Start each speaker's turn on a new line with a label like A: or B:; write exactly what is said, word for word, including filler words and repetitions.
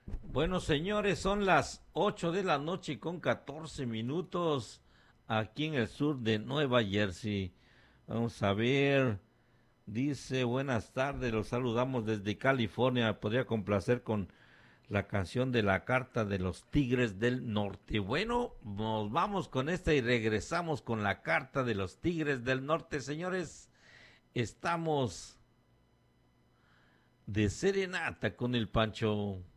A: Bueno, señores, son las ocho de la noche con catorce minutos aquí en el sur de Nueva Jersey. Vamos a ver, dice, buenas tardes, los saludamos desde California. Podría complacer con la canción de la Carta de los Tigres del Norte. Bueno, nos vamos con esta y regresamos con la Carta de los Tigres del Norte, señores. Estamos de serenata con el Pancho.